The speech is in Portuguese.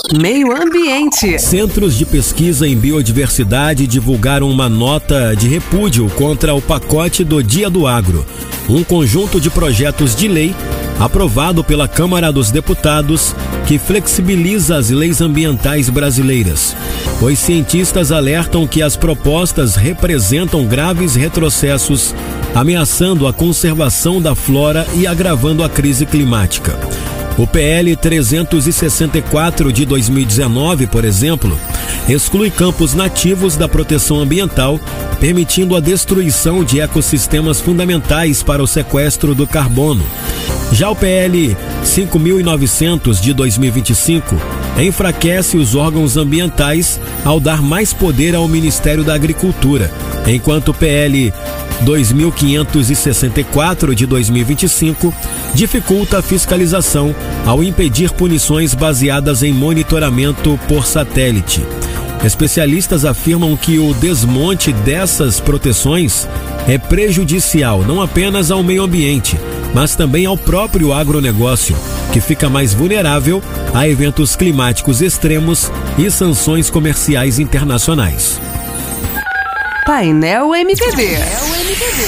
Meio Ambiente. Centros de pesquisa em biodiversidade divulgaram uma nota de repúdio contra o pacote do Dia do Agro, um conjunto de projetos de lei aprovado pela Câmara dos Deputados que flexibiliza as leis ambientais brasileiras. Os cientistas alertam que as propostas representam graves retrocessos, ameaçando a conservação da flora e agravando a crise climática. O PL 364 de 2019, por exemplo, exclui campos nativos da proteção ambiental, permitindo a destruição de ecossistemas fundamentais para o sequestro do carbono. Já o PL 5.900 de 2025 enfraquece os órgãos ambientais ao dar mais poder ao Ministério da Agricultura, enquanto o PL 2.564 de 2025 dificulta a fiscalização ao impedir punições baseadas em monitoramento por satélite. Especialistas afirmam que o desmonte dessas proteções é prejudicial não apenas ao meio ambiente, mas também ao próprio agronegócio, que fica mais vulnerável a eventos climáticos extremos e sanções comerciais internacionais. Painel MPB.